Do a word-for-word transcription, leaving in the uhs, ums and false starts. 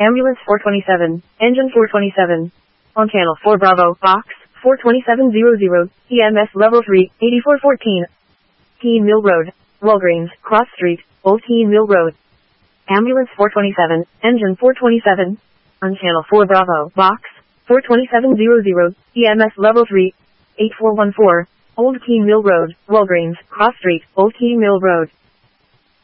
Ambulance four twenty-seven, Engine four twenty-seven. On Channel four Bravo, Box four twenty-seven hundred, E M S Level three, eighty-four fourteen. Keene Mill Road, Walgreens, Cross Street, Old Keene Mill Road. Ambulance four twenty-seven, Engine four twenty-seven. On Channel four Bravo, Box four twenty-seven hundred, E M S Level three, eighty-four fourteen. Old Keene Mill Road, Walgreens, Cross Street, Old Keene Mill Road.